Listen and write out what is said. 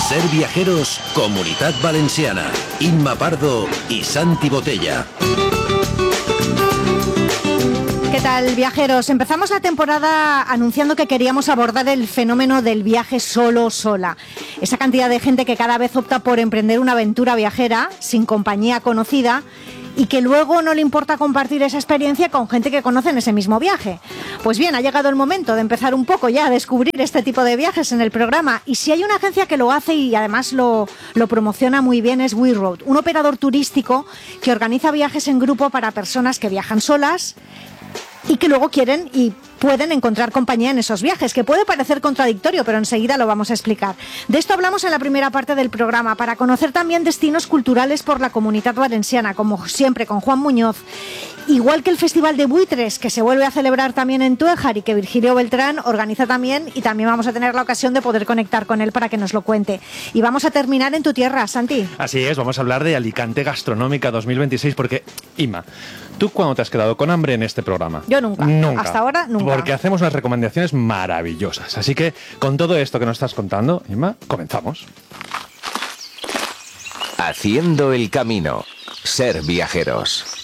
Ser Viajeros, Comunitat Valenciana. Imma Pardo y Santi Botella. ¿Qué tal, viajeros? Empezamos la temporada anunciando que queríamos abordar el fenómeno del viaje solo o sola. Esa cantidad de gente que cada vez opta por emprender una aventura viajera sin compañía conocida y que luego no le importa compartir esa experiencia con gente que conoce en ese mismo viaje. Pues bien, ha llegado el momento de empezar un poco ya a descubrir este tipo de viajes en el programa, y si hay una agencia que lo hace y además lo promociona muy bien es WeRoad, un operador turístico que organiza viajes en grupo para personas que viajan solas y que luego quieren y pueden encontrar compañía en esos viajes, que puede parecer contradictorio, pero enseguida lo vamos a explicar. De esto hablamos en la primera parte del programa, para conocer también destinos culturales por la Comunitat Valenciana, como siempre con Juan Muñoz. Igual que el Festival de Buitres, que se vuelve a celebrar también en Tújar y que Virgilio Beltrán organiza también, y también vamos a tener la ocasión de poder conectar con él para que nos lo cuente. Y vamos a terminar en tu tierra, Santi. Así es, vamos a hablar de Alicante Gastronómica 2026, porque, Ima, ¿tú cuándo te has quedado con hambre en este programa? Yo nunca. Hasta ahora, nunca. Porque hacemos unas recomendaciones maravillosas. Así que, con todo esto que nos estás contando, Ima, comenzamos. Haciendo el camino. Ser Viajeros.